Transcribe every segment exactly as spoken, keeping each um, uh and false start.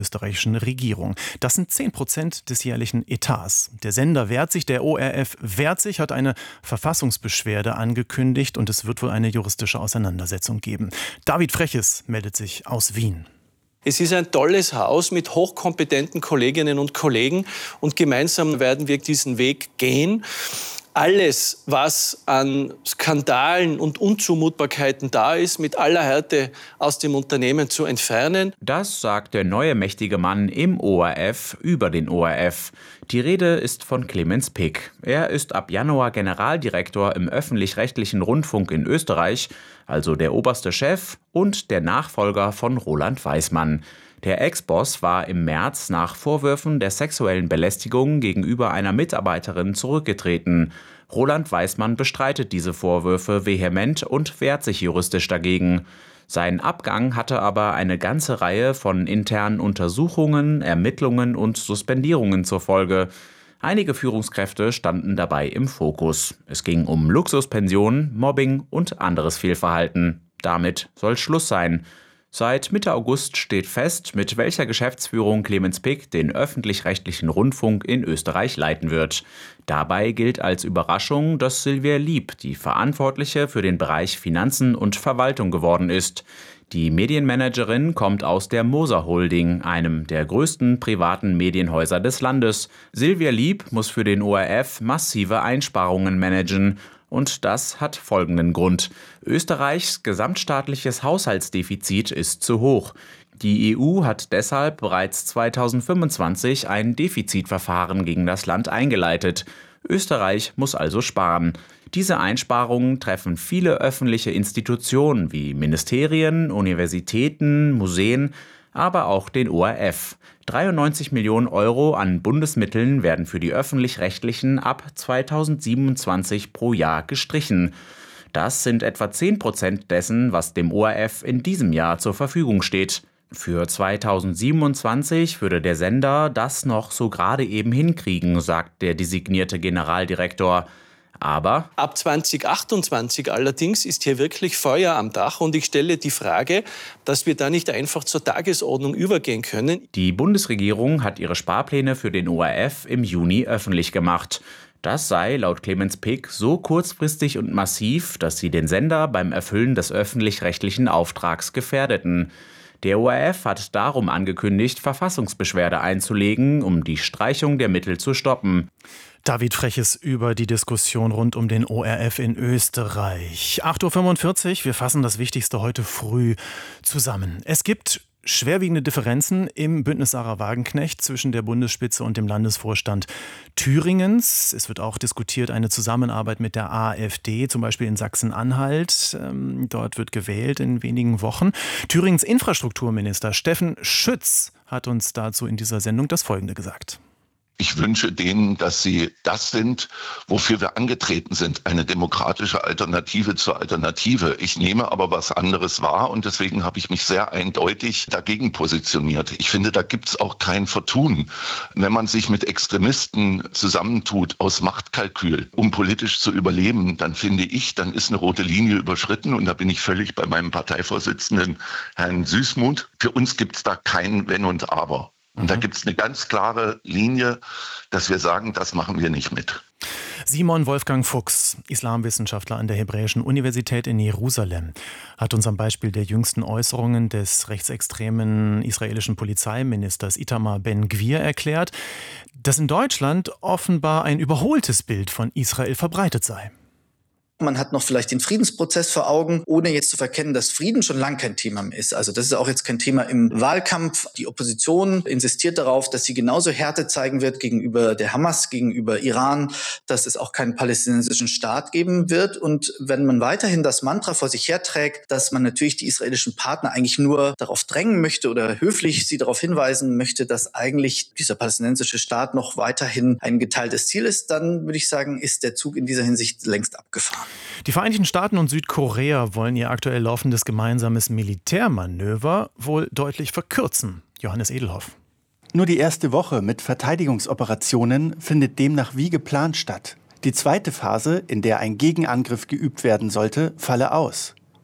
österreichischen Regierung. Das sind zehn Prozent des jährlichen Etats. Der Sender wehrt sich, der O R F wehrt sich, hat eine Verfassungsbeschwerde angekündigt und es wird wohl eine juristische Auseinandersetzung geben. David Freches meldet sich aus Wien. Es ist ein tolles Haus mit hochkompetenten Kolleginnen und Kollegen und gemeinsam werden wir diesen Weg gehen. Alles, was an Skandalen und Unzumutbarkeiten da ist, mit aller Härte aus dem Unternehmen zu entfernen. Das sagt der neue mächtige Mann im O R F über den O R F. Die Rede ist von Clemens Pick. Er ist ab Januar Generaldirektor im öffentlich-rechtlichen Rundfunk in Österreich, also der oberste Chef und der Nachfolger von Roland Weismann. Der Ex-Boss war im März nach Vorwürfen der sexuellen Belästigung gegenüber einer Mitarbeiterin zurückgetreten. Roland Weismann bestreitet diese Vorwürfe vehement und wehrt sich juristisch dagegen. Sein Abgang hatte aber eine ganze Reihe von internen Untersuchungen, Ermittlungen und Suspendierungen zur Folge. Einige Führungskräfte standen dabei im Fokus. Es ging um Luxuspensionen, Mobbing und anderes Fehlverhalten. Damit soll Schluss sein. Seit Mitte August steht fest, mit welcher Geschäftsführung Clemens Pick den öffentlich-rechtlichen Rundfunk in Österreich leiten wird. Dabei gilt als Überraschung, dass Silvia Lieb die Verantwortliche für den Bereich Finanzen und Verwaltung geworden ist. Die Medienmanagerin kommt aus der Moser Holding, einem der größten privaten Medienhäuser des Landes. Silvia Lieb muss für den O R F massive Einsparungen managen. Und das hat folgenden Grund. Österreichs gesamtstaatliches Haushaltsdefizit ist zu hoch. Die E U hat deshalb bereits zweitausendfünfundzwanzig ein Defizitverfahren gegen das Land eingeleitet. Österreich muss also sparen. Diese Einsparungen treffen viele öffentliche Institutionen wie Ministerien, Universitäten, Museen, aber auch den O R F. dreiundneunzig Millionen Euro an Bundesmitteln werden für die Öffentlich-Rechtlichen ab zweitausendsiebenundzwanzig pro Jahr gestrichen. Das sind etwa zehn Prozent dessen, was dem O R F in diesem Jahr zur Verfügung steht. Für zweitausendsiebenundzwanzig würde der Sender das noch so gerade eben hinkriegen, sagt der designierte Generaldirektor. Aber ab zweitausendachtundzwanzig allerdings ist hier wirklich Feuer am Dach und ich stelle die Frage, dass wir da nicht einfach zur Tagesordnung übergehen können. Die Bundesregierung hat ihre Sparpläne für den O R F im Juni öffentlich gemacht. Das sei laut Clemens Pick so kurzfristig und massiv, dass sie den Sender beim Erfüllen des öffentlich-rechtlichen Auftrags gefährdeten. Der O R F hat darum angekündigt, Verfassungsbeschwerde einzulegen, um die Streichung der Mittel zu stoppen. David Freches über die Diskussion rund um den O R F in Österreich. acht Uhr fünfundvierzig, wir fassen das Wichtigste heute früh zusammen. Es gibt schwerwiegende Differenzen im Bündnis Sarah Wagenknecht zwischen der Bundesspitze und dem Landesvorstand Thüringens. Es wird auch diskutiert eine Zusammenarbeit mit der AfD, zum Beispiel in Sachsen-Anhalt. Dort wird gewählt in wenigen Wochen. Thüringens Infrastrukturminister Steffen Schütz hat uns dazu in dieser Sendung das Folgende gesagt. Ich wünsche denen, dass sie das sind, wofür wir angetreten sind, eine demokratische Alternative zur Alternative. Ich nehme aber was anderes wahr und deswegen habe ich mich sehr eindeutig dagegen positioniert. Ich finde, da gibt es auch kein Vertun. Wenn man sich mit Extremisten zusammentut aus Machtkalkül, um politisch zu überleben, dann finde ich, dann ist eine rote Linie überschritten und da bin ich völlig bei meinem Parteivorsitzenden Herrn Süßmuth. Für uns gibt es da kein Wenn und Aber. Und da gibt es eine ganz klare Linie, dass wir sagen, das machen wir nicht mit. Simon Wolfgang Fuchs, Islamwissenschaftler an der Hebräischen Universität in Jerusalem, hat uns am Beispiel der jüngsten Äußerungen des rechtsextremen israelischen Polizeiministers Itamar Ben-Gvir erklärt, dass in Deutschland offenbar ein überholtes Bild von Israel verbreitet sei. Man hat noch vielleicht den Friedensprozess vor Augen, ohne jetzt zu verkennen, dass Frieden schon lang kein Thema mehr ist. Also das ist auch jetzt kein Thema im Wahlkampf. Die Opposition insistiert darauf, dass sie genauso Härte zeigen wird gegenüber der Hamas, gegenüber Iran, dass es auch keinen palästinensischen Staat geben wird. Und wenn man weiterhin das Mantra vor sich herträgt, dass man natürlich die israelischen Partner eigentlich nur darauf drängen möchte oder höflich sie darauf hinweisen möchte, dass eigentlich dieser palästinensische Staat noch weiterhin ein geteiltes Ziel ist, dann würde ich sagen, ist der Zug in dieser Hinsicht längst abgefahren. Die Vereinigten Staaten und Südkorea wollen ihr aktuell laufendes gemeinsames Militärmanöver wohl deutlich verkürzen. Johannes Edelhoff. Nur die erste Woche mit Verteidigungsoperationen findet demnach wie geplant statt. Die zweite Phase, in der ein Gegenangriff geübt werden sollte, falle aus.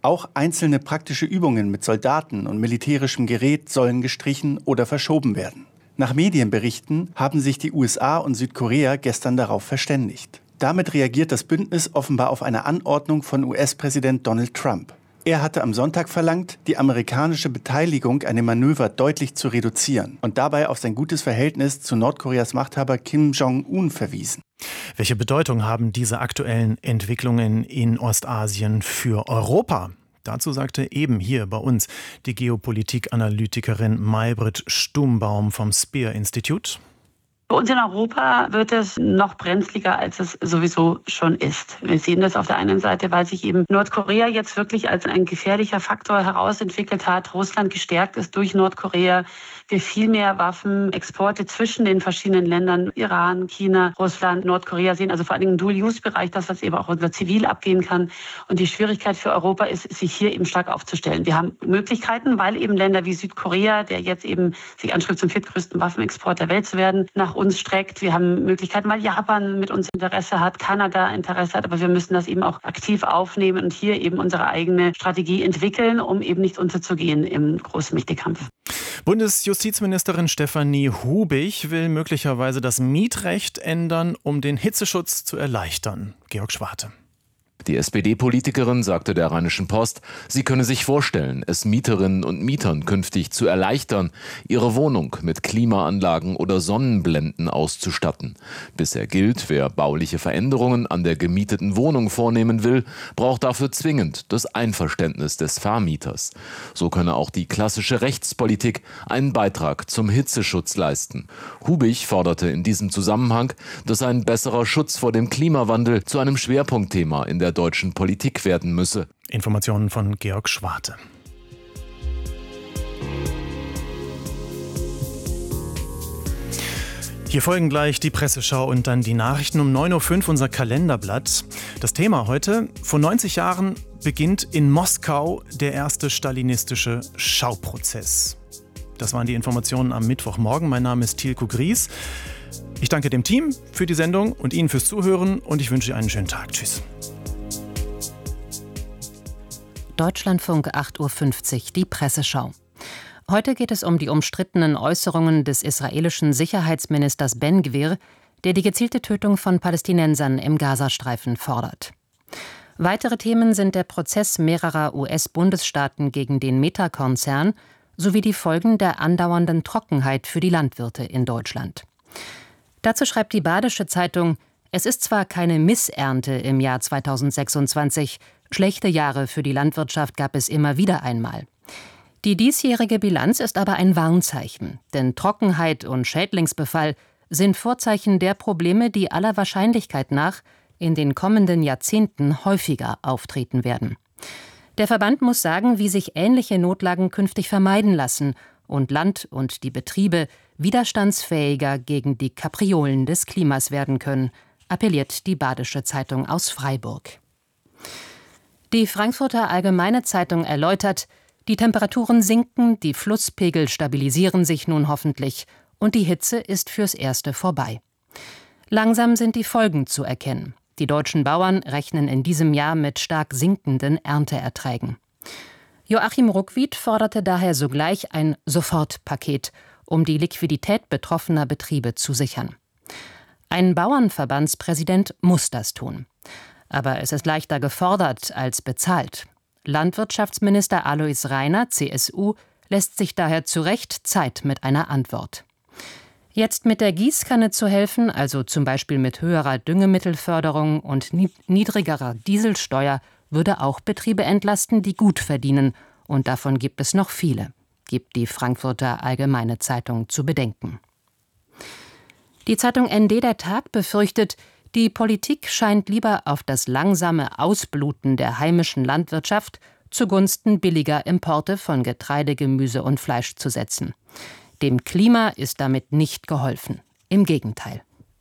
Auch einzelne praktische Übungen mit Soldaten und militärischem Gerät sollen gestrichen oder verschoben werden. Nach Medienberichten haben sich die U S A und Südkorea gestern darauf verständigt. Damit reagiert das Bündnis offenbar auf eine Anordnung von U S-Präsident Donald Trump. Er hatte am Sonntag verlangt, die amerikanische Beteiligung an dem Manöver deutlich zu reduzieren und dabei auf sein gutes Verhältnis zu Nordkoreas Machthaber Kim Jong-un verwiesen. Welche Bedeutung haben diese aktuellen Entwicklungen in Ostasien für Europa? Dazu sagte eben hier bei uns die Geopolitik-Analytikerin Maybrit Stumbaum vom Spear-Institut. Bei uns in Europa wird es noch brenzliger, als es sowieso schon ist. Wir sehen das auf der einen Seite, weil sich eben Nordkorea jetzt wirklich als ein gefährlicher Faktor herausentwickelt hat. Russland gestärkt ist durch Nordkorea. Wir viel mehr Waffenexporte zwischen den verschiedenen Ländern, Iran, China, Russland, Nordkorea sehen. Also vor allem im Dual-Use-Bereich, das, was eben auch unser Zivil abgehen kann. Und die Schwierigkeit für Europa ist, sich hier eben stark aufzustellen. Wir haben Möglichkeiten, weil eben Länder wie Südkorea, der jetzt eben sich anstrebt, zum viertgrößten Waffenexport der Welt zu werden, nach uns streckt. Wir haben Möglichkeiten, weil Japan mit uns Interesse hat, Kanada Interesse hat, aber wir müssen das eben auch aktiv aufnehmen und hier eben unsere eigene Strategie entwickeln, um eben nicht unterzugehen im großen Mächtekampf. Bundesjustizministerin Stefanie Hubich will möglicherweise das Mietrecht ändern, um den Hitzeschutz zu erleichtern. Georg Schwarte. Die S P D-Politikerin sagte der Rheinischen Post, sie könne sich vorstellen, es Mieterinnen und Mietern künftig zu erleichtern, ihre Wohnung mit Klimaanlagen oder Sonnenblenden auszustatten. Bisher gilt, wer bauliche Veränderungen an der gemieteten Wohnung vornehmen will, braucht dafür zwingend das Einverständnis des Vermieters. So könne auch die klassische Rechtspolitik einen Beitrag zum Hitzeschutz leisten. Hubich forderte in diesem Zusammenhang, dass ein besserer Schutz vor dem Klimawandel zu einem Schwerpunktthema in der deutschen Politik werden müsse. Informationen von Georg Schwarte. Hier folgen gleich die Presseschau und dann die Nachrichten um neun Uhr fünf, unser Kalenderblatt. Das Thema heute: Vor neunzig Jahren beginnt in Moskau der erste stalinistische Schauprozess. Das waren die Informationen am Mittwochmorgen. Mein Name ist Thielko Gries. Ich danke dem Team für die Sendung und Ihnen fürs Zuhören und ich wünsche Ihnen einen schönen Tag. Tschüss. Deutschlandfunk acht Uhr fünfzig, die Presseschau. Heute geht es um die umstrittenen Äußerungen des israelischen Sicherheitsministers Ben-Gvir, der die gezielte Tötung von Palästinensern im Gazastreifen fordert. Weitere Themen sind der Prozess mehrerer U S-Bundesstaaten gegen den Meta-Konzern sowie die Folgen der andauernden Trockenheit für die Landwirte in Deutschland. Dazu schreibt die Badische Zeitung: Es ist zwar keine Missernte im Jahr zweitausendsechsundzwanzig, schlechte Jahre für die Landwirtschaft gab es immer wieder einmal. Die diesjährige Bilanz ist aber ein Warnzeichen, denn Trockenheit und Schädlingsbefall sind Vorzeichen der Probleme, die aller Wahrscheinlichkeit nach in den kommenden Jahrzehnten häufiger auftreten werden. Der Verband muss sagen, wie sich ähnliche Notlagen künftig vermeiden lassen und Land und die Betriebe widerstandsfähiger gegen die Kapriolen des Klimas werden können, appelliert die Badische Zeitung aus Freiburg. Die Frankfurter Allgemeine Zeitung erläutert, die Temperaturen sinken, die Flusspegel stabilisieren sich nun hoffentlich und die Hitze ist fürs Erste vorbei. Langsam sind die Folgen zu erkennen. Die deutschen Bauern rechnen in diesem Jahr mit stark sinkenden Ernteerträgen. Joachim Ruckwied forderte daher sogleich ein Sofortpaket, um die Liquidität betroffener Betriebe zu sichern. Ein Bauernverbandspräsident muss das tun. Aber es ist leichter gefordert als bezahlt. Landwirtschaftsminister Alois Rainer, C S U, lässt sich daher zu Recht Zeit mit einer Antwort. Jetzt mit der Gießkanne zu helfen, also zum Beispiel mit höherer Düngemittelförderung und niedrigerer Dieselsteuer, würde auch Betriebe entlasten, die gut verdienen. Und davon gibt es noch viele, gibt die Frankfurter Allgemeine Zeitung zu bedenken. Die Zeitung N D Der Tag befürchtet, die Politik scheint lieber auf das langsame Ausbluten der heimischen Landwirtschaft zugunsten billiger Importe von Getreide, Gemüse und Fleisch zu setzen. Dem Klima ist damit nicht geholfen. Im Gegenteil.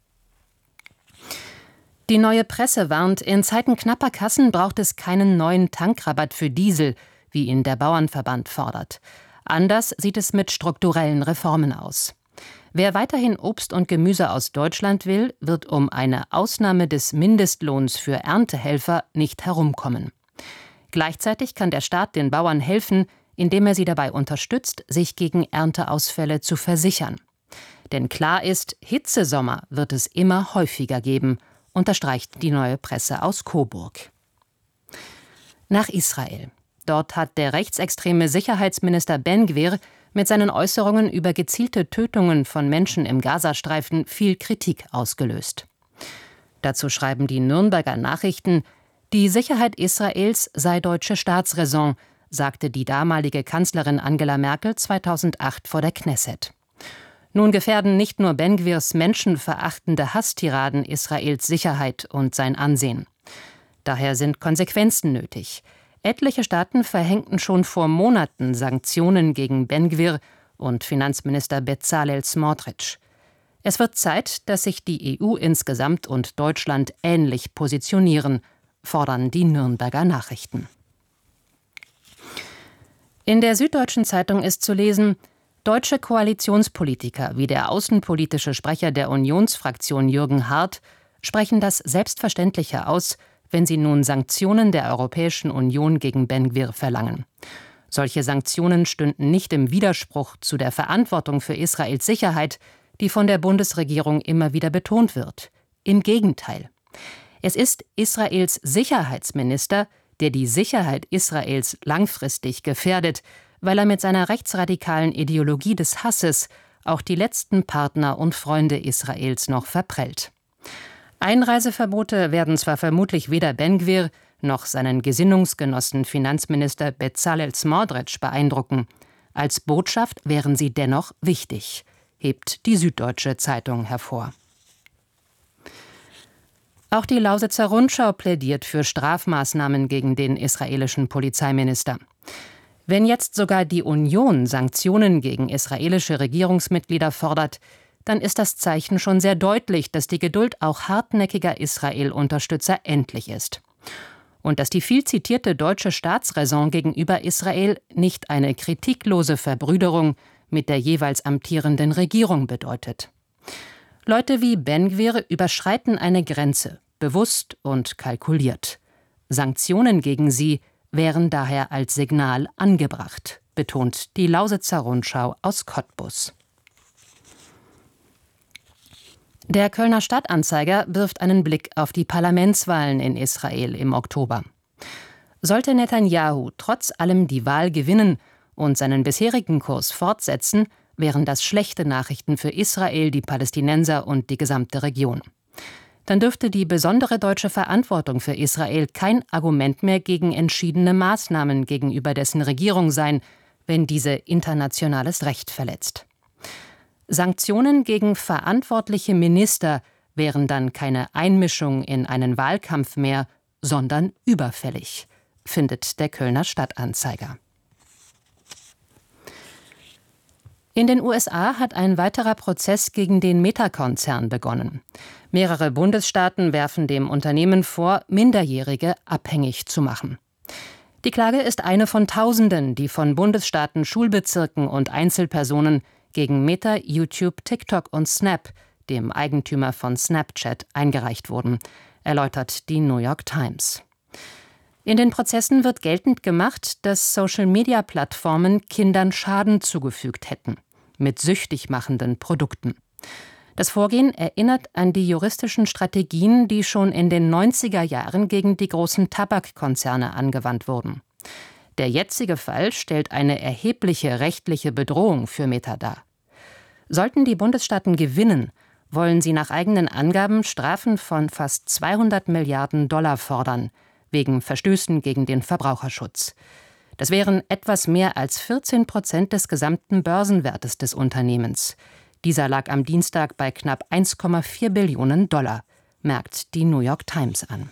Die Neue Presse warnt, in Zeiten knapper Kassen braucht es keinen neuen Tankrabatt für Diesel, wie ihn der Bauernverband fordert. Anders sieht es mit strukturellen Reformen aus. Wer weiterhin Obst und Gemüse aus Deutschland will, wird um eine Ausnahme des Mindestlohns für Erntehelfer nicht herumkommen. Gleichzeitig kann der Staat den Bauern helfen, indem er sie dabei unterstützt, sich gegen Ernteausfälle zu versichern. Denn klar ist, Hitzesommer wird es immer häufiger geben, unterstreicht die Neue Presse aus Coburg. Nach Israel. Dort hat der rechtsextreme Sicherheitsminister Ben-Gvir mit seinen Äußerungen über gezielte Tötungen von Menschen im Gazastreifen viel Kritik ausgelöst. Dazu schreiben die Nürnberger Nachrichten, die Sicherheit Israels sei deutsche Staatsräson, sagte die damalige Kanzlerin Angela Merkel zweitausendacht vor der Knesset. Nun gefährden nicht nur Ben-Gvirs menschenverachtende Hasstiraden Israels Sicherheit und sein Ansehen. Daher sind Konsequenzen nötig. Etliche Staaten verhängten schon vor Monaten Sanktionen gegen Ben-Gvir und Finanzminister Bezalel Smotrich. Es wird Zeit, dass sich die E U insgesamt und Deutschland ähnlich positionieren, fordern die Nürnberger Nachrichten. In der Süddeutschen Zeitung ist zu lesen, deutsche Koalitionspolitiker wie der außenpolitische Sprecher der Unionsfraktion Jürgen Hart sprechen das Selbstverständliche aus, wenn sie nun Sanktionen der Europäischen Union gegen Ben-Gvir verlangen. Solche Sanktionen stünden nicht im Widerspruch zu der Verantwortung für Israels Sicherheit, die von der Bundesregierung immer wieder betont wird. Im Gegenteil. Es ist Israels Sicherheitsminister, der die Sicherheit Israels langfristig gefährdet, weil er mit seiner rechtsradikalen Ideologie des Hasses auch die letzten Partner und Freunde Israels noch verprellt. Einreiseverbote werden zwar vermutlich weder Ben-Gvir noch seinen Gesinnungsgenossen Finanzminister Bezalel Smotrich beeindrucken. Als Botschaft wären sie dennoch wichtig, hebt die Süddeutsche Zeitung hervor. Auch die Lausitzer Rundschau plädiert für Strafmaßnahmen gegen den israelischen Polizeiminister. Wenn jetzt sogar die Union Sanktionen gegen israelische Regierungsmitglieder fordert, dann ist das Zeichen schon sehr deutlich, dass die Geduld auch hartnäckiger Israel-Unterstützer endlich ist. Und dass die viel zitierte deutsche Staatsräson gegenüber Israel nicht eine kritiklose Verbrüderung mit der jeweils amtierenden Regierung bedeutet. Leute wie Ben-Gvir überschreiten eine Grenze, bewusst und kalkuliert. Sanktionen gegen sie wären daher als Signal angebracht, betont die Lausitzer Rundschau aus Cottbus. Der Kölner Stadtanzeiger wirft einen Blick auf die Parlamentswahlen in Israel im Oktober. Sollte Netanjahu trotz allem die Wahl gewinnen und seinen bisherigen Kurs fortsetzen, wären das schlechte Nachrichten für Israel, die Palästinenser und die gesamte Region. Dann dürfte die besondere deutsche Verantwortung für Israel kein Argument mehr gegen entschiedene Maßnahmen gegenüber dessen Regierung sein, wenn diese internationales Recht verletzt. Sanktionen gegen verantwortliche Minister wären dann keine Einmischung in einen Wahlkampf mehr, sondern überfällig, findet der Kölner Stadtanzeiger. In den U S A hat ein weiterer Prozess gegen den Meta-Konzern begonnen. Mehrere Bundesstaaten werfen dem Unternehmen vor, Minderjährige abhängig zu machen. Die Klage ist eine von Tausenden, die von Bundesstaaten, Schulbezirken und Einzelpersonen gegen Meta, YouTube, TikTok und Snap, dem Eigentümer von Snapchat, eingereicht wurden, erläutert die New York Times. In den Prozessen wird geltend gemacht, dass Social-Media-Plattformen Kindern Schaden zugefügt hätten, mit süchtig machenden Produkten. Das Vorgehen erinnert an die juristischen Strategien, die schon in den neunziger Jahren gegen die großen Tabakkonzerne angewandt wurden. Der jetzige Fall stellt eine erhebliche rechtliche Bedrohung für Meta dar. Sollten die Bundesstaaten gewinnen, wollen sie nach eigenen Angaben Strafen von fast zweihundert Milliarden Dollar fordern, wegen Verstößen gegen den Verbraucherschutz. Das wären etwas mehr als vierzehn Prozent des gesamten Börsenwertes des Unternehmens. Dieser lag am Dienstag bei knapp eins Komma vier Billionen Dollar, merkt die New York Times an.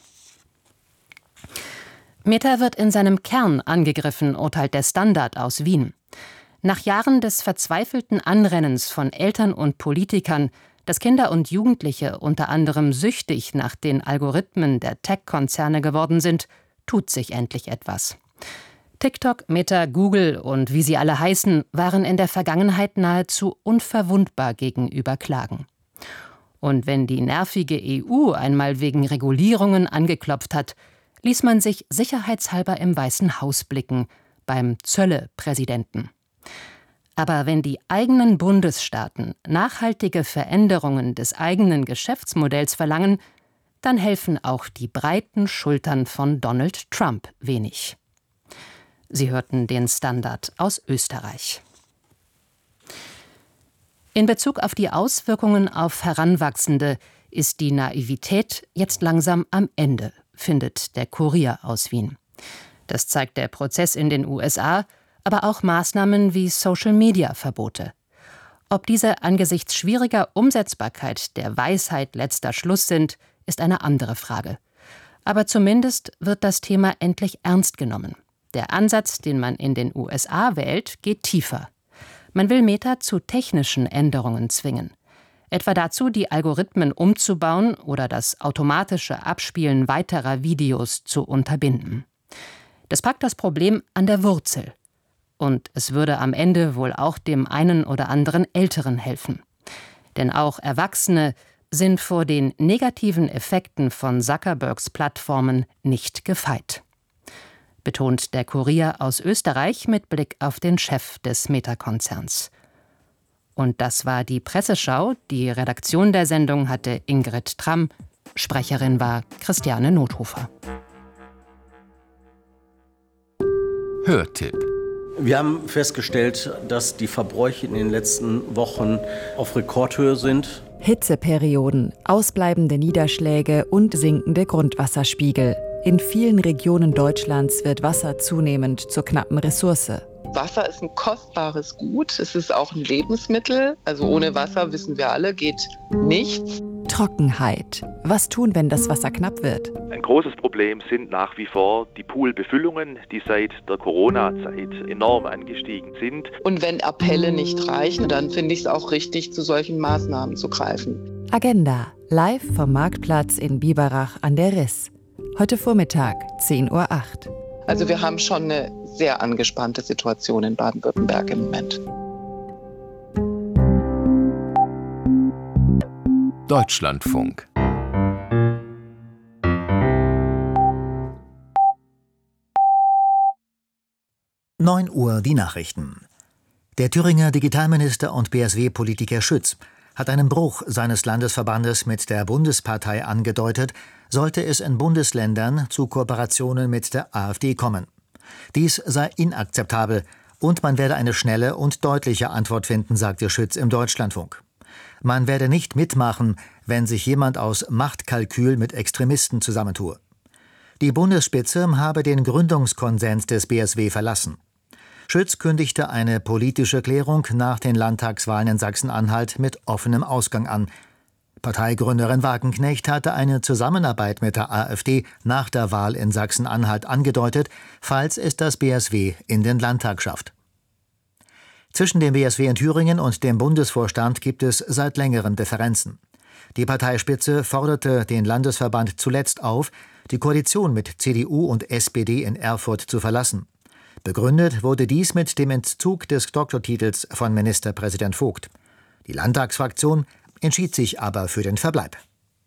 Meta wird in seinem Kern angegriffen, urteilt der Standard aus Wien. Nach Jahren des verzweifelten Anrennens von Eltern und Politikern, dass Kinder und Jugendliche unter anderem süchtig nach den Algorithmen der Tech-Konzerne geworden sind, tut sich endlich etwas. TikTok, Meta, Google und wie sie alle heißen, waren in der Vergangenheit nahezu unverwundbar gegenüber Klagen. Und wenn die nervige E U einmal wegen Regulierungen angeklopft hat, ließ man sich sicherheitshalber im Weißen Haus blicken, beim Zölle-Präsidenten. Aber wenn die eigenen Bundesstaaten nachhaltige Veränderungen des eigenen Geschäftsmodells verlangen, dann helfen auch die breiten Schultern von Donald Trump wenig. Sie hörten den Standard aus Österreich. In Bezug auf die Auswirkungen auf Heranwachsende ist die Naivität jetzt langsam am Ende, findet der Kurier aus Wien. Das zeigt der Prozess in den U S A, aber auch Maßnahmen wie Social-Media-Verbote. Ob diese angesichts schwieriger Umsetzbarkeit der Weisheit letzter Schluss sind, ist eine andere Frage. Aber zumindest wird das Thema endlich ernst genommen. Der Ansatz, den man in den U S A wählt, geht tiefer. Man will Meta zu technischen Änderungen zwingen. Etwa dazu, die Algorithmen umzubauen oder das automatische Abspielen weiterer Videos zu unterbinden. Das packt das Problem an der Wurzel. Und es würde am Ende wohl auch dem einen oder anderen Älteren helfen. Denn auch Erwachsene sind vor den negativen Effekten von Zuckerbergs Plattformen nicht gefeit. Betont der Kurier aus Österreich mit Blick auf den Chef des Meta-Konzerns. Und das war die Presseschau. Die Redaktion der Sendung hatte Ingrid Tramm. Sprecherin war Christiane Nothofer. Hörtipp. Wir haben festgestellt, dass die Verbräuche in den letzten Wochen auf Rekordhöhe sind. Hitzeperioden, ausbleibende Niederschläge und sinkende Grundwasserspiegel. In vielen Regionen Deutschlands wird Wasser zunehmend zur knappen Ressource. Wasser ist ein kostbares Gut, es ist auch ein Lebensmittel. Also ohne Wasser, wissen wir alle, geht nichts. Trockenheit. Was tun, wenn das Wasser knapp wird? Ein großes Problem sind nach wie vor die Poolbefüllungen, die seit der Corona-Zeit enorm angestiegen sind. Und wenn Appelle nicht reichen, dann finde ich es auch richtig, zu solchen Maßnahmen zu greifen. Agenda. Live vom Marktplatz in Biberach an der Riss. Heute Vormittag, zehn Uhr acht. Also wir haben schon eine sehr angespannte Situation in Baden-Württemberg im Moment. Deutschlandfunk. neun Uhr die Nachrichten. Der Thüringer Digitalminister und B S W-Politiker Schütz hat einen Bruch seines Landesverbandes mit der Bundespartei angedeutet, sollte es in Bundesländern zu Kooperationen mit der AfD kommen. Dies sei inakzeptabel und man werde eine schnelle und deutliche Antwort finden, sagte Schütz im Deutschlandfunk. Man werde nicht mitmachen, wenn sich jemand aus Machtkalkül mit Extremisten zusammentue. Die Bundesspitze habe den Gründungskonsens des B S W verlassen. Schütz kündigte eine politische Klärung nach den Landtagswahlen in Sachsen-Anhalt mit offenem Ausgang an. Parteigründerin Wagenknecht hatte eine Zusammenarbeit mit der AfD nach der Wahl in Sachsen-Anhalt angedeutet, falls es das B S W in den Landtag schafft. Zwischen dem B S W in Thüringen und dem Bundesvorstand gibt es seit längerem Differenzen. Die Parteispitze forderte den Landesverband zuletzt auf, die Koalition mit C D U und S P D in Erfurt zu verlassen. Begründet wurde dies mit dem Entzug des Doktortitels von Ministerpräsident Vogt. Die Landtagsfraktion entschied sich aber für den Verbleib.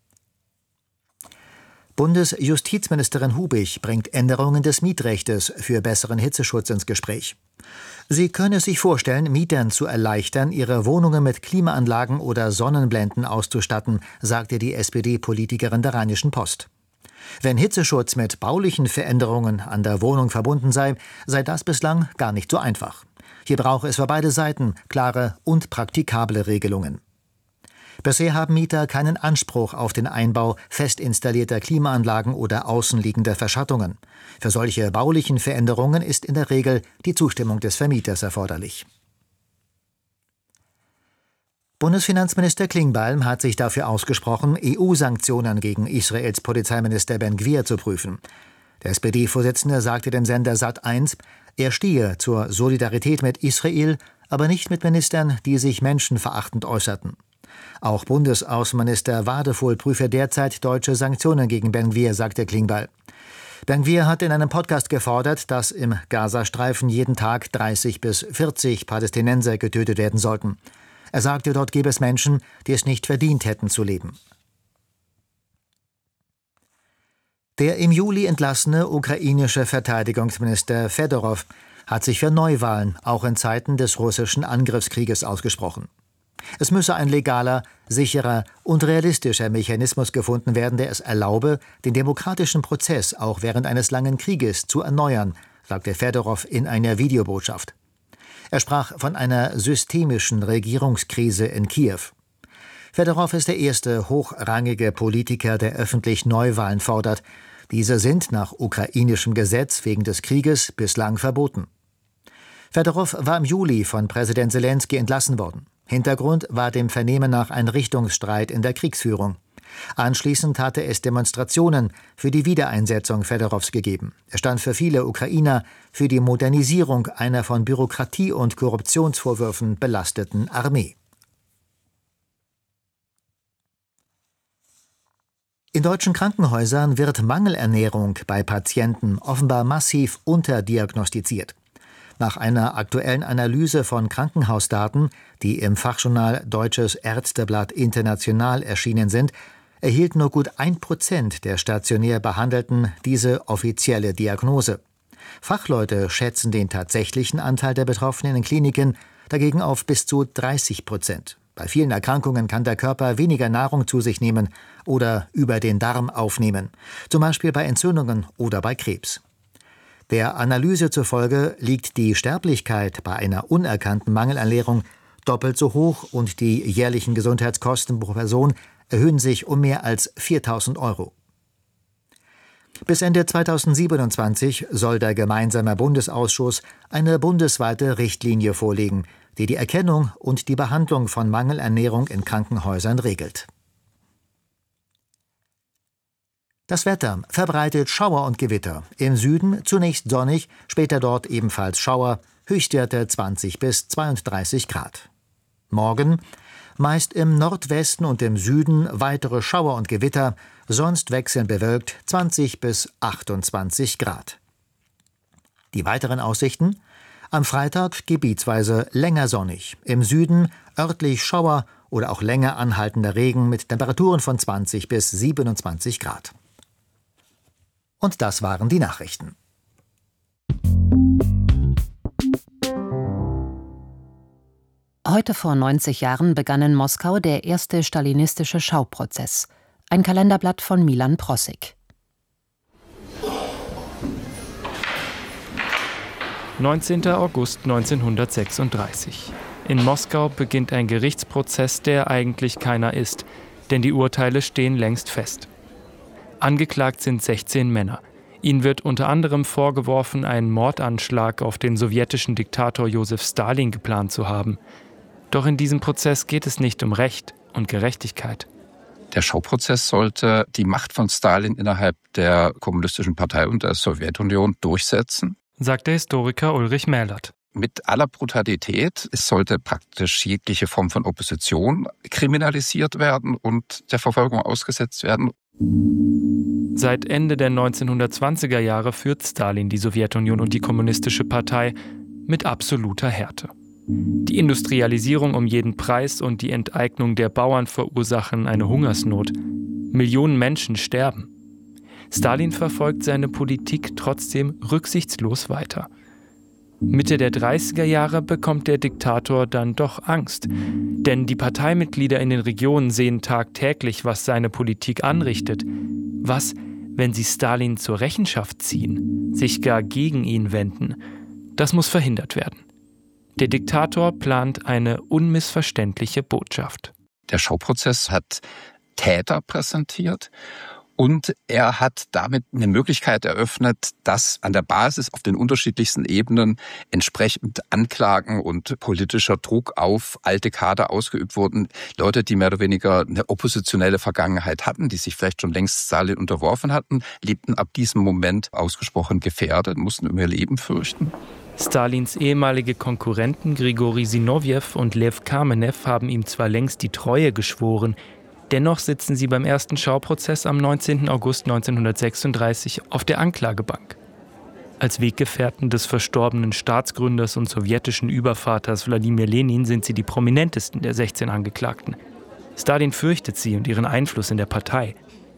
Bundesjustizministerin Hubig bringt Änderungen des Mietrechtes für besseren Hitzeschutz ins Gespräch. Sie könne sich vorstellen, Mietern zu erleichtern, ihre Wohnungen mit Klimaanlagen oder Sonnenblenden auszustatten, sagte die S P D-Politikerin der Rheinischen Post. Wenn Hitzeschutz mit baulichen Veränderungen an der Wohnung verbunden sei, sei das bislang gar nicht so einfach. Hier brauche es für beide Seiten klare und praktikable Regelungen. Bisher haben Mieter keinen Anspruch auf den Einbau fest installierter Klimaanlagen oder außenliegender Verschattungen. Für solche baulichen Veränderungen ist in der Regel die Zustimmung des Vermieters erforderlich. Bundesfinanzminister Klingbeil hat sich dafür ausgesprochen, E U-Sanktionen gegen Israels Polizeiminister Ben-Gvir zu prüfen. Der S P D-Vorsitzende sagte dem Sender Sat eins, er stehe zur Solidarität mit Israel, aber nicht mit Ministern, die sich menschenverachtend äußerten. Auch Bundesaußenminister Wadefuhl prüfe derzeit deutsche Sanktionen gegen Ben-Gvir, sagte Klingbeil. Ben-Gvir hat in einem Podcast gefordert, dass im Gazastreifen jeden Tag dreißig bis vierzig Palästinenser getötet werden sollten. Er sagte, dort gäbe es Menschen, die es nicht verdient hätten zu leben. Der im Juli entlassene ukrainische Verteidigungsminister Fedorow hat sich für Neuwahlen auch in Zeiten des russischen Angriffskrieges ausgesprochen. Es müsse ein legaler, sicherer und realistischer Mechanismus gefunden werden, der es erlaube, den demokratischen Prozess auch während eines langen Krieges zu erneuern, sagte Fedorow in einer Videobotschaft. Er sprach von einer systemischen Regierungskrise in Kiew. Fedorow ist der erste hochrangige Politiker, der öffentlich Neuwahlen fordert. Diese sind nach ukrainischem Gesetz wegen des Krieges bislang verboten. Fedorow war im Juli von Präsident Selenskyj entlassen worden. Hintergrund war dem Vernehmen nach ein Richtungsstreit in der Kriegsführung. Anschließend hatte es Demonstrationen für die Wiedereinsetzung Fedorows gegeben. Er stand für viele Ukrainer für die Modernisierung einer von Bürokratie und Korruptionsvorwürfen belasteten Armee. In deutschen Krankenhäusern wird Mangelernährung bei Patienten offenbar massiv unterdiagnostiziert. Nach einer aktuellen Analyse von Krankenhausdaten, die im Fachjournal Deutsches Ärzteblatt International erschienen sind, erhielt nur gut ein Prozent der stationär Behandelten diese offizielle Diagnose. Fachleute schätzen den tatsächlichen Anteil der Betroffenen in Kliniken dagegen auf bis zu dreißig Prozent. Bei vielen Erkrankungen kann der Körper weniger Nahrung zu sich nehmen oder über den Darm aufnehmen, zum Beispiel bei Entzündungen oder bei Krebs. Der Analyse zufolge liegt die Sterblichkeit bei einer unerkannten Mangelernährung doppelt so hoch und die jährlichen Gesundheitskosten pro Person erhöhen sich um mehr als viertausend Euro. Bis Ende zweitausendsiebenundzwanzig soll der gemeinsame Bundesausschuss eine bundesweite Richtlinie vorlegen, die die Erkennung und die Behandlung von Mangelernährung in Krankenhäusern regelt. Das Wetter verbreitet Schauer und Gewitter. Im Süden zunächst sonnig, später dort ebenfalls Schauer, Höchstwerte zwanzig bis zweiunddreißig Grad. Morgen meist im Nordwesten und im Süden weitere Schauer und Gewitter, sonst wechselnd bewölkt zwanzig bis achtundzwanzig Grad. Die weiteren Aussichten: am Freitag gebietsweise länger sonnig, im Süden örtlich Schauer oder auch länger anhaltender Regen mit Temperaturen von zwanzig bis siebenundzwanzig Grad. Und das waren die Nachrichten. Heute vor neunzig Jahren begann in Moskau der erste stalinistische Schauprozess. Ein Kalenderblatt von Milan Prossig. neunzehnter August neunzehnhundertsechsunddreißig. In Moskau beginnt ein Gerichtsprozess, der eigentlich keiner ist, denn die Urteile stehen längst fest. Angeklagt sind sechzehn Männer. Ihnen wird unter anderem vorgeworfen, einen Mordanschlag auf den sowjetischen Diktator Josef Stalin geplant zu haben. Doch in diesem Prozess geht es nicht um Recht und Gerechtigkeit. Der Schauprozess sollte die Macht von Stalin innerhalb der Kommunistischen Partei und der Sowjetunion durchsetzen, sagt der Historiker Ulrich Mählert. Mit aller Brutalität. Es sollte praktisch jegliche Form von Opposition kriminalisiert werden und der Verfolgung ausgesetzt werden. Seit Ende der neunzehnhundertzwanziger Jahre führt Stalin die Sowjetunion und die Kommunistische Partei mit absoluter Härte. Die Industrialisierung um jeden Preis und die Enteignung der Bauern verursachen eine Hungersnot. Millionen Menschen sterben. Stalin verfolgt seine Politik trotzdem rücksichtslos weiter. Mitte der dreißiger Jahre bekommt der Diktator dann doch Angst. Denn die Parteimitglieder in den Regionen sehen tagtäglich, was seine Politik anrichtet. Was, wenn sie Stalin zur Rechenschaft ziehen, sich gar gegen ihn wenden? Das muss verhindert werden. Der Diktator plant eine unmissverständliche Botschaft. Der Schauprozess hat Täter präsentiert. Und er hat damit eine Möglichkeit eröffnet, dass an der Basis auf den unterschiedlichsten Ebenen entsprechend Anklagen und politischer Druck auf alte Kader ausgeübt wurden. Leute, die mehr oder weniger eine oppositionelle Vergangenheit hatten, die sich vielleicht schon längst Stalin unterworfen hatten, lebten ab diesem Moment ausgesprochen gefährdet, mussten um ihr Leben fürchten. Stalins ehemalige Konkurrenten Grigori Sinowjew und Lew Kamenew haben ihm zwar längst die Treue geschworen, dennoch sitzen sie beim ersten Schauprozess am neunzehnten August neunzehnhundertsechsunddreißig auf der Anklagebank. Als Weggefährten des verstorbenen Staatsgründers und sowjetischen Übervaters Wladimir Lenin sind sie die prominentesten der sechzehn Angeklagten. Stalin fürchtet sie und ihren Einfluss in der Partei.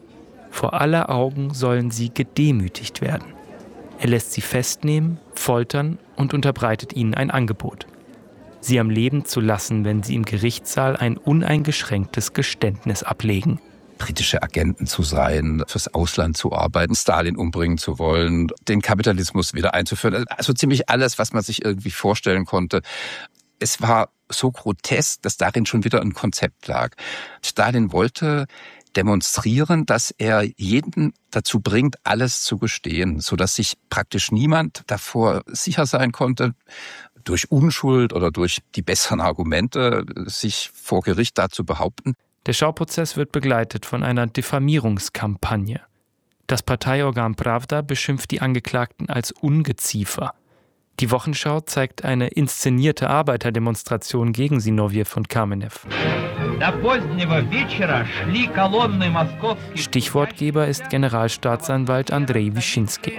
Vor aller Augen sollen sie gedemütigt werden. Er lässt sie festnehmen, foltern und unterbreitet ihnen ein Angebot: sie am Leben zu lassen, wenn sie im Gerichtssaal ein uneingeschränktes Geständnis ablegen. Britische Agenten zu sein, fürs Ausland zu arbeiten, Stalin umbringen zu wollen, den Kapitalismus wieder einzuführen. Also ziemlich alles, was man sich irgendwie vorstellen konnte. Es war so grotesk, dass darin schon wieder ein Konzept lag. Stalin wollte demonstrieren, dass er jeden dazu bringt, alles zu gestehen, sodass sich praktisch niemand davor sicher sein konnte, durch Unschuld oder durch die besseren Argumente sich vor Gericht da zu behaupten. Der Schauprozess wird begleitet von einer Diffamierungskampagne. Das Parteiorgan Pravda beschimpft die Angeklagten als Ungeziefer. Die Wochenschau zeigt eine inszenierte Arbeiterdemonstration gegen Sinowjew und Kamenew. Stichwortgeber ist Generalstaatsanwalt Andrei Wyszynski.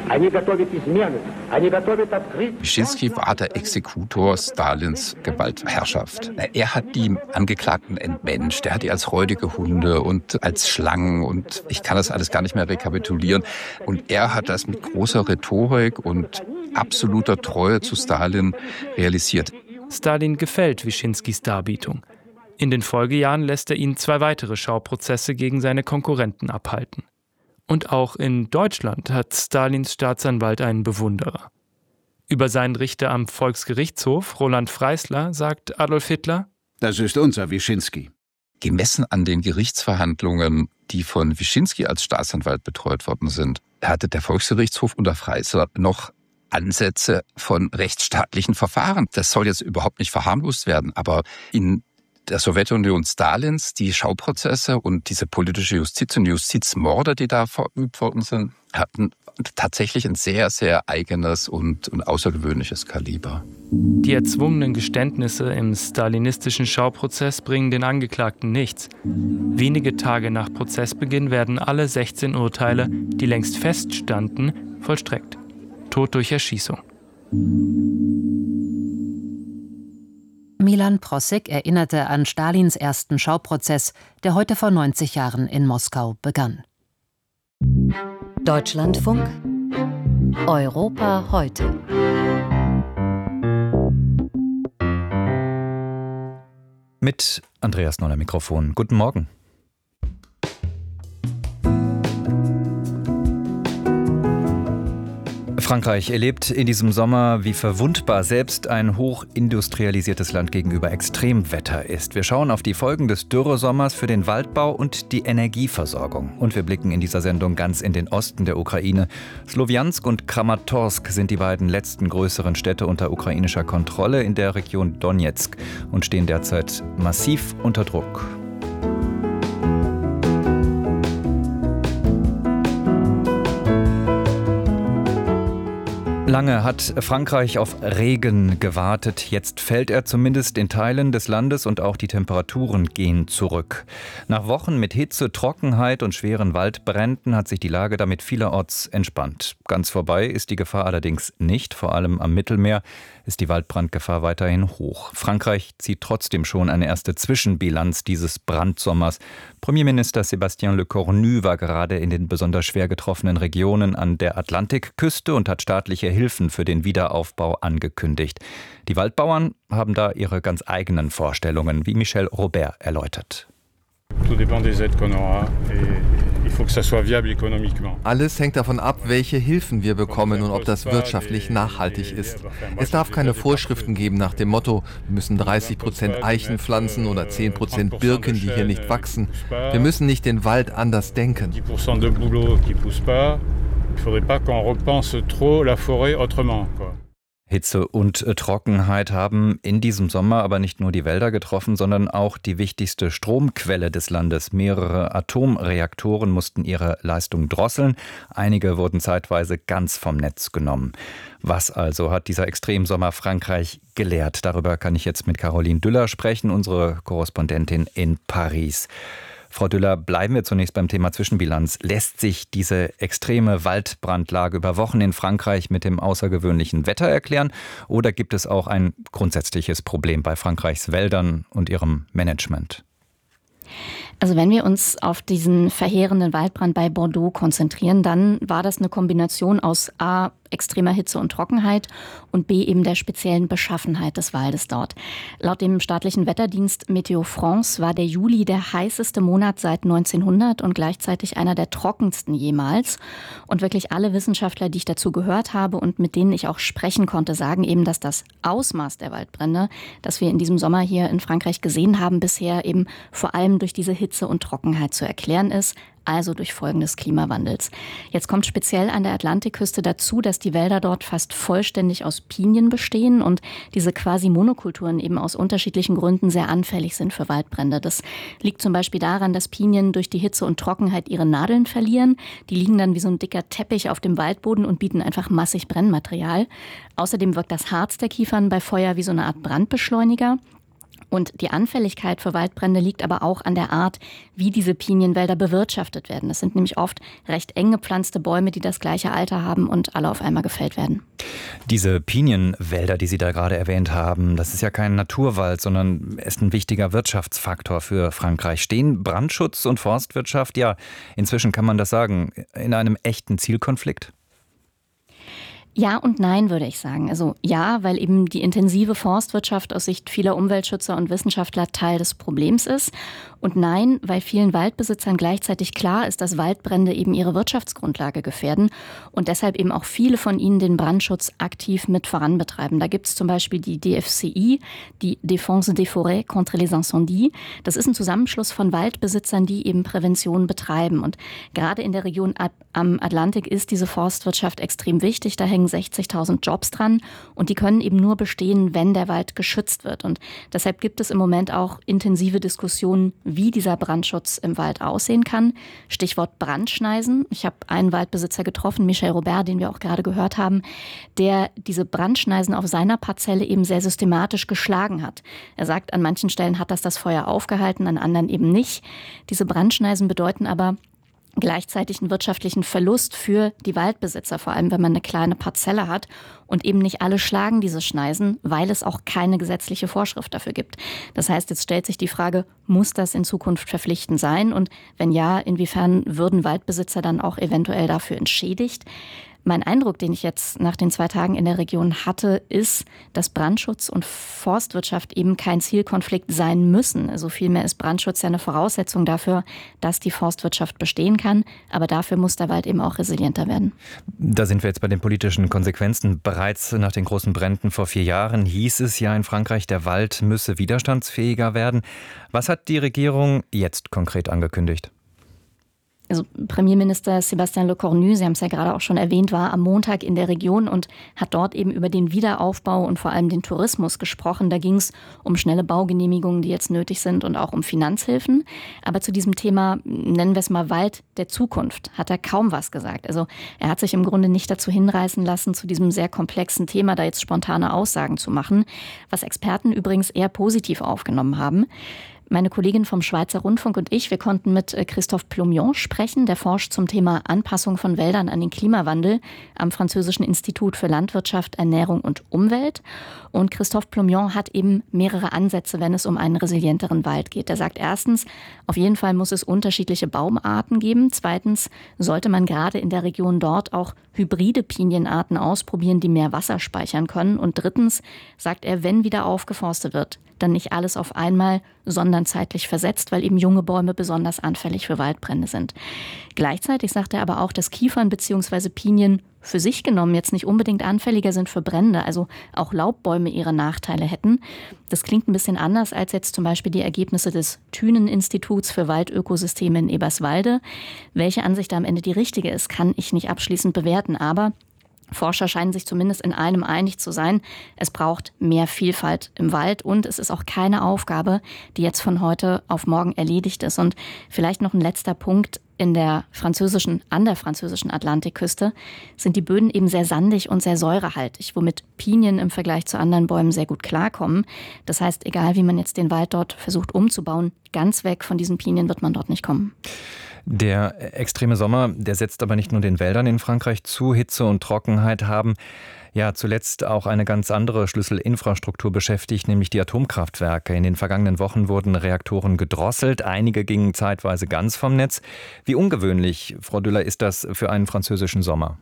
Wyszynski war der Exekutor Stalins Gewaltherrschaft. Er hat die Angeklagten entmenscht, er hat die als räudige Hunde und als Schlangen und ich kann das alles gar nicht mehr rekapitulieren. Und er hat das mit großer Rhetorik und absoluter Treue zu Stalin realisiert. Stalin gefällt Wyszynskis Darbietung. In den Folgejahren lässt er ihn zwei weitere Schauprozesse gegen seine Konkurrenten abhalten. Und auch in Deutschland hat Stalins Staatsanwalt einen Bewunderer. Über seinen Richter am Volksgerichtshof, Roland Freisler, sagt Adolf Hitler: Das ist unser Wyszynski. Gemessen an den Gerichtsverhandlungen, die von Wyszynski als Staatsanwalt betreut worden sind, hatte der Volksgerichtshof unter Freisler noch Ansätze von rechtsstaatlichen Verfahren. Das soll jetzt überhaupt nicht verharmlost werden, aber in der Sowjetunion Stalins, die Schauprozesse und diese politische Justiz und Justizmorde, die da verübt worden sind, hatten tatsächlich ein sehr, sehr eigenes und, und außergewöhnliches Kaliber. Die erzwungenen Geständnisse im stalinistischen Schauprozess bringen den Angeklagten nichts. Wenige Tage nach Prozessbeginn werden alle sechzehn Urteile, die längst feststanden, vollstreckt. Tod durch Erschießung. Milan Prossik erinnerte an Stalins ersten Schauprozess, der heute vor neunzig Jahren in Moskau begann. Deutschlandfunk Europa heute. Mit Andreas Noller Mikrofon. Guten Morgen. Frankreich erlebt in diesem Sommer, wie verwundbar selbst ein hochindustrialisiertes Land gegenüber Extremwetter ist. Wir schauen auf die Folgen des Dürresommers für den Waldbau und die Energieversorgung. Und wir blicken in dieser Sendung ganz in den Osten der Ukraine. Slowiansk und Kramatorsk sind die beiden letzten größeren Städte unter ukrainischer Kontrolle in der Region Donezk und stehen derzeit massiv unter Druck. Lange hat Frankreich auf Regen gewartet. Jetzt fällt er zumindest in Teilen des Landes und auch die Temperaturen gehen zurück. Nach Wochen mit Hitze, Trockenheit und schweren Waldbränden hat sich die Lage damit vielerorts entspannt. Ganz vorbei ist die Gefahr allerdings nicht. Vor allem am Mittelmeer ist die Waldbrandgefahr weiterhin hoch. Frankreich zieht trotzdem schon eine erste Zwischenbilanz dieses Brandsommers. Premierminister Sébastien Lecornu war gerade in den besonders schwer getroffenen Regionen an der Atlantikküste und hat staatliche Hilfen für den Wiederaufbau angekündigt. Die Waldbauern haben da ihre ganz eigenen Vorstellungen, wie Michel Robert erläutert. Alles hängt davon ab, welche Hilfen wir bekommen und ob das wirtschaftlich nachhaltig ist. Es darf keine Vorschriften geben nach dem Motto, wir müssen dreißig Prozent Eichen pflanzen oder zehn Prozent Birken, die hier nicht wachsen. Wir müssen nicht den Wald anders denken. Hitze und Trockenheit haben in diesem Sommer aber nicht nur die Wälder getroffen, sondern auch die wichtigste Stromquelle des Landes. Mehrere Atomreaktoren mussten ihre Leistung drosseln. Einige wurden zeitweise ganz vom Netz genommen. Was also hat dieser Extremsommer Frankreich gelehrt? Darüber kann ich jetzt mit Caroline Düller sprechen, unsere Korrespondentin in Paris. Frau Düller, bleiben wir zunächst beim Thema Zwischenbilanz. Lässt sich diese extreme Waldbrandlage über Wochen in Frankreich mit dem außergewöhnlichen Wetter erklären? Oder gibt es auch ein grundsätzliches Problem bei Frankreichs Wäldern und ihrem Management? Also wenn wir uns auf diesen verheerenden Waldbrand bei Bordeaux konzentrieren, dann war das eine Kombination aus A, extremer Hitze und Trockenheit und B, eben der speziellen Beschaffenheit des Waldes dort. Laut dem staatlichen Wetterdienst Météo France war der Juli der heißeste Monat seit neunzehnhundert und gleichzeitig einer der trockensten jemals. Und wirklich alle Wissenschaftler, die ich dazu gehört habe und mit denen ich auch sprechen konnte, sagen eben, dass das Ausmaß der Waldbrände, das wir in diesem Sommer hier in Frankreich gesehen haben, bisher eben vor allem durch diese Hitze und Trockenheit zu erklären ist. Also durch Folgen des Klimawandels. Jetzt kommt speziell an der Atlantikküste dazu, dass die Wälder dort fast vollständig aus Pinien bestehen und diese quasi Monokulturen eben aus unterschiedlichen Gründen sehr anfällig sind für Waldbrände. Das liegt zum Beispiel daran, dass Pinien durch die Hitze und Trockenheit ihre Nadeln verlieren. Die liegen dann wie so ein dicker Teppich auf dem Waldboden und bieten einfach massig Brennmaterial. Außerdem wirkt das Harz der Kiefern bei Feuer wie so eine Art Brandbeschleuniger. Und die Anfälligkeit für Waldbrände liegt aber auch an der Art, wie diese Pinienwälder bewirtschaftet werden. Das sind nämlich oft recht eng gepflanzte Bäume, die das gleiche Alter haben und alle auf einmal gefällt werden. Diese Pinienwälder, die Sie da gerade erwähnt haben, das ist ja kein Naturwald, sondern ist ein wichtiger Wirtschaftsfaktor für Frankreich. Stehen Brandschutz und Forstwirtschaft, ja, inzwischen kann man das sagen, in einem echten Zielkonflikt? Ja und nein, würde ich sagen. Also ja, weil eben die intensive Forstwirtschaft aus Sicht vieler Umweltschützer und Wissenschaftler Teil des Problems ist. Und nein, weil vielen Waldbesitzern gleichzeitig klar ist, dass Waldbrände eben ihre Wirtschaftsgrundlage gefährden und deshalb eben auch viele von ihnen den Brandschutz aktiv mit voranbetreiben. Da gibt es zum Beispiel die D F C I, die Défense des Forêts contre les Incendies. Das ist ein Zusammenschluss von Waldbesitzern, die eben Prävention betreiben. Und gerade in der Region am Atlantik ist diese Forstwirtschaft extrem wichtig. Da hängen sechzigtausend Jobs dran und die können eben nur bestehen, wenn der Wald geschützt wird. Und deshalb gibt es im Moment auch intensive Diskussionen, wie dieser Brandschutz im Wald aussehen kann. Stichwort Brandschneisen. Ich habe einen Waldbesitzer getroffen, Michel Robert, den wir auch gerade gehört haben, der diese Brandschneisen auf seiner Parzelle eben sehr systematisch geschlagen hat. Er sagt, an manchen Stellen hat das das Feuer aufgehalten, an anderen eben nicht. Diese Brandschneisen bedeuten aber gleichzeitig einen wirtschaftlichen Verlust für die Waldbesitzer, vor allem wenn man eine kleine Parzelle hat. Und eben nicht alle schlagen diese Schneisen, weil es auch keine gesetzliche Vorschrift dafür gibt. Das heißt, jetzt stellt sich die Frage, muss das in Zukunft verpflichtend sein? Und wenn ja, inwiefern würden Waldbesitzer dann auch eventuell dafür entschädigt? Mein Eindruck, den ich jetzt nach den zwei Tagen in der Region hatte, ist, dass Brandschutz und Forstwirtschaft eben kein Zielkonflikt sein müssen. Also vielmehr ist Brandschutz ja eine Voraussetzung dafür, dass die Forstwirtschaft bestehen kann. Aber dafür muss der Wald eben auch resilienter werden. Da sind wir jetzt bei den politischen Konsequenzen. Bereits nach den großen Bränden vor vier Jahren hieß es ja in Frankreich, der Wald müsse widerstandsfähiger werden. Was hat die Regierung jetzt konkret angekündigt? Also Premierminister Sébastien Lecornu, Sie haben es ja gerade auch schon erwähnt, war am Montag in der Region und hat dort eben über den Wiederaufbau und vor allem den Tourismus gesprochen. Da ging es um schnelle Baugenehmigungen, die jetzt nötig sind und auch um Finanzhilfen. Aber zu diesem Thema, nennen wir es mal Wald der Zukunft, hat er kaum was gesagt. Also er hat sich im Grunde nicht dazu hinreißen lassen, zu diesem sehr komplexen Thema da jetzt spontane Aussagen zu machen, was Experten übrigens eher positiv aufgenommen haben. Meine Kollegin vom Schweizer Rundfunk und ich, wir konnten mit Christophe Plomion sprechen. Der forscht zum Thema Anpassung von Wäldern an den Klimawandel am Französischen Institut für Landwirtschaft, Ernährung und Umwelt. Und Christophe Plomion hat eben mehrere Ansätze, wenn es um einen resilienteren Wald geht. Er sagt erstens, auf jeden Fall muss es unterschiedliche Baumarten geben. Zweitens sollte man gerade in der Region dort auch hybride Pinienarten ausprobieren, die mehr Wasser speichern können. Und drittens sagt er, wenn wieder aufgeforstet wird, dann nicht alles auf einmal, sondern zeitlich versetzt, weil eben junge Bäume besonders anfällig für Waldbrände sind. Gleichzeitig sagt er aber auch, dass Kiefern bzw. Pinien für sich genommen jetzt nicht unbedingt anfälliger sind für Brände, also auch Laubbäume ihre Nachteile hätten. Das klingt ein bisschen anders als jetzt zum Beispiel die Ergebnisse des Thünen-Instituts für Waldökosysteme in Eberswalde. Welche Ansicht da am Ende die richtige ist, kann ich nicht abschließend bewerten, aber Forscher scheinen sich zumindest in einem einig zu sein. Es braucht mehr Vielfalt im Wald und es ist auch keine Aufgabe, die jetzt von heute auf morgen erledigt ist. Und vielleicht noch ein letzter Punkt. In der französischen, an der französischen Atlantikküste sind die Böden eben sehr sandig und sehr säurehaltig, womit Pinien im Vergleich zu anderen Bäumen sehr gut klarkommen. Das heißt, egal wie man jetzt den Wald dort versucht umzubauen, ganz weg von diesen Pinien wird man dort nicht kommen. Der extreme Sommer, der setzt aber nicht nur den Wäldern in Frankreich zu. Hitze und Trockenheit haben ja zuletzt auch eine ganz andere Schlüsselinfrastruktur beschäftigt, nämlich die Atomkraftwerke. In den vergangenen Wochen wurden Reaktoren gedrosselt, einige gingen zeitweise ganz vom Netz. Wie ungewöhnlich, Frau Düller, ist das für einen französischen Sommer?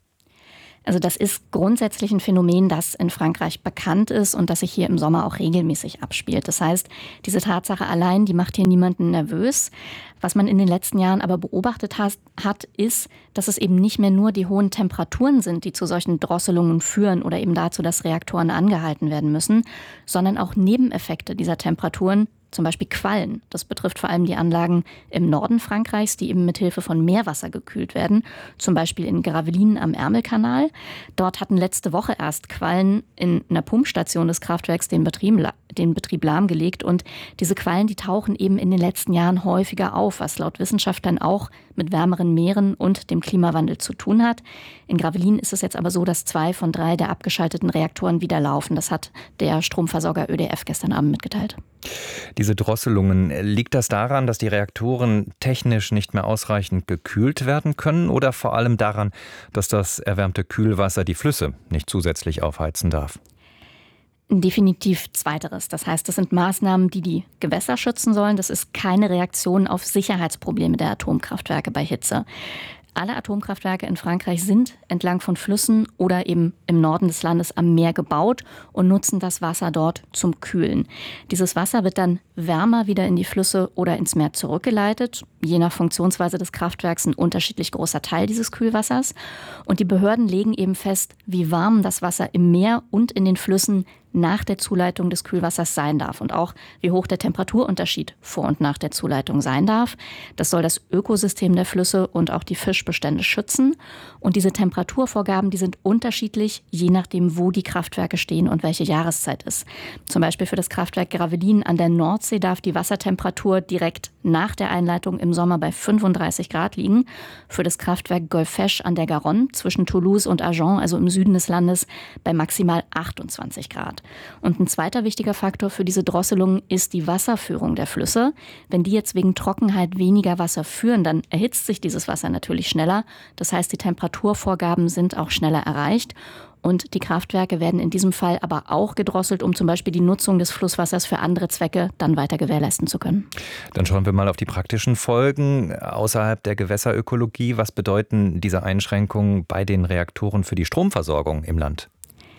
Also das ist grundsätzlich ein Phänomen, das in Frankreich bekannt ist und das sich hier im Sommer auch regelmäßig abspielt. Das heißt, diese Tatsache allein, die macht hier niemanden nervös. Was man in den letzten Jahren aber beobachtet hat, ist, dass es eben nicht mehr nur die hohen Temperaturen sind, die zu solchen Drosselungen führen oder eben dazu, dass Reaktoren angehalten werden müssen, sondern auch Nebeneffekte dieser Temperaturen, zum Beispiel Quallen. Das betrifft vor allem die Anlagen im Norden Frankreichs, die eben mit Hilfe von Meerwasser gekühlt werden, zum Beispiel in Gravelines am Ärmelkanal. Dort hatten letzte Woche erst Quallen in einer Pumpstation des Kraftwerks den Betrieb, den Betrieb lahmgelegt. Und diese Quallen, die tauchen eben in den letzten Jahren häufiger auf, was laut Wissenschaftlern auch mit wärmeren Meeren und dem Klimawandel zu tun hat. In Gravelines ist es jetzt aber so, dass zwei von drei der abgeschalteten Reaktoren wieder laufen. Das hat der Stromversorger Ö D F gestern Abend mitgeteilt. Diese Drosselungen, liegt das daran, dass die Reaktoren technisch nicht mehr ausreichend gekühlt werden können oder vor allem daran, dass das erwärmte Kühlwasser die Flüsse nicht zusätzlich aufheizen darf? Definitiv zweiteres. Das heißt, das sind Maßnahmen, die die Gewässer schützen sollen. Das ist keine Reaktion auf Sicherheitsprobleme der Atomkraftwerke bei Hitze. Alle Atomkraftwerke in Frankreich sind entlang von Flüssen oder eben im Norden des Landes am Meer gebaut und nutzen das Wasser dort zum Kühlen. Dieses Wasser wird dann wärmer wieder in die Flüsse oder ins Meer zurückgeleitet. Je nach Funktionsweise des Kraftwerks ein unterschiedlich großer Teil dieses Kühlwassers. Und die Behörden legen eben fest, wie warm das Wasser im Meer und in den Flüssen nach der Zuleitung des Kühlwassers sein darf und auch wie hoch der Temperaturunterschied vor und nach der Zuleitung sein darf. Das soll das Ökosystem der Flüsse und auch die Fischbestände schützen. Und diese Temperaturvorgaben, die sind unterschiedlich, je nachdem, wo die Kraftwerke stehen und welche Jahreszeit ist. Zum Beispiel für das Kraftwerk Gravelines an der Nordsee darf die Wassertemperatur direkt nach der Einleitung im Sommer bei fünfunddreißig Grad liegen. Für das Kraftwerk Golfech an der Garonne zwischen Toulouse und Agen, also im Süden des Landes, bei maximal achtundzwanzig Grad. Und ein zweiter wichtiger Faktor für diese Drosselung ist die Wasserführung der Flüsse. Wenn die jetzt wegen Trockenheit weniger Wasser führen, dann erhitzt sich dieses Wasser natürlich schneller. Das heißt, die Temperaturvorgaben sind auch schneller erreicht. Und die Kraftwerke werden in diesem Fall aber auch gedrosselt, um zum Beispiel die Nutzung des Flusswassers für andere Zwecke dann weiter gewährleisten zu können. Dann schauen wir mal auf die praktischen Folgen außerhalb der Gewässerökologie. Was bedeuten diese Einschränkungen bei den Reaktoren für die Stromversorgung im Land?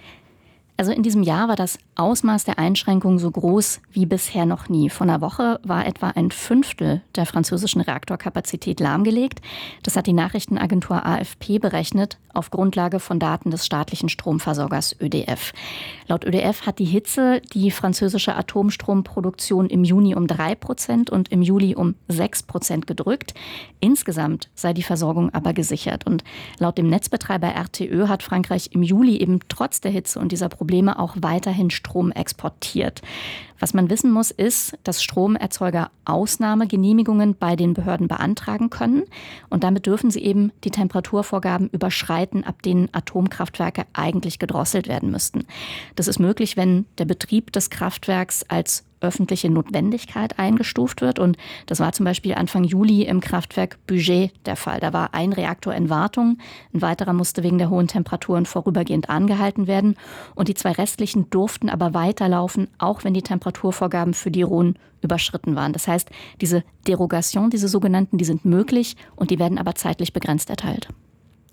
Also in diesem Jahr war das Ausmaß der Einschränkungen so groß wie bisher noch nie. Vor einer Woche war etwa ein Fünftel der französischen Reaktorkapazität lahmgelegt. Das hat die Nachrichtenagentur A F P berechnet auf Grundlage von Daten des staatlichen Stromversorgers Ö D F. Laut Ö D F hat die Hitze die französische Atomstromproduktion im Juni um drei Prozent und im Juli um sechs Prozent gedrückt. Insgesamt sei die Versorgung aber gesichert. Und laut dem Netzbetreiber R T Ö hat Frankreich im Juli eben trotz der Hitze und dieser Probleme auch weiterhin Strom exportiert. Was man wissen muss, ist, dass Stromerzeuger Ausnahmegenehmigungen bei den Behörden beantragen können. Und damit dürfen sie eben die Temperaturvorgaben überschreiten, ab denen Atomkraftwerke eigentlich gedrosselt werden müssten. Das ist möglich, wenn der Betrieb des Kraftwerks als öffentliche Notwendigkeit eingestuft wird. Und das war zum Beispiel Anfang Juli im Kraftwerk Bugey der Fall. Da war ein Reaktor in Wartung, ein weiterer musste wegen der hohen Temperaturen vorübergehend angehalten werden. Und die zwei restlichen durften aber weiterlaufen, auch wenn die Temperaturvorgaben für die Rhone überschritten waren. Das heißt, diese Derogation, diese sogenannten, die sind möglich und die werden aber zeitlich begrenzt erteilt.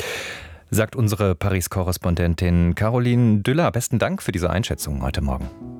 Sagt unsere Paris-Korrespondentin Caroline Düller. Besten Dank für diese Einschätzung heute Morgen.